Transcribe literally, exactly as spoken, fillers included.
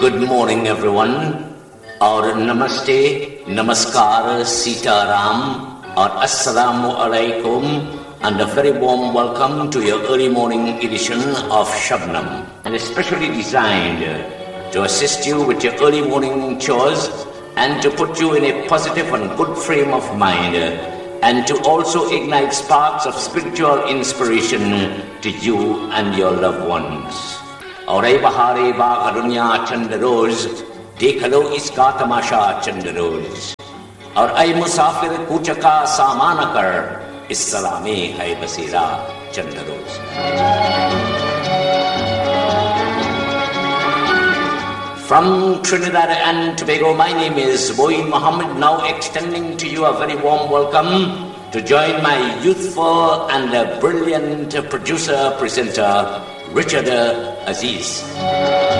Good morning, everyone. Or Namaste, Namaskar, Sitaram, or Assalamu Alaikum, and a very warm welcome to your early morning edition of Shabnam, and especially designed to assist you with your early morning chores and to put you in a positive and good frame of mind, and to also ignite sparks of spiritual inspiration to you and your loved ones. और ऐ बहारे बाग दुनिया चंद रोज देख लो इसका तमाशा चंद रोज और ऐ मुसाफिर कूचका सामान कर इस Salameh है बसेरा चंद रोज. From Trinidad and Tobago, my name is Moeen Mohammed, now extending to you a very warm welcome to join my youthful and brilliant producer presenter Richard Aziz.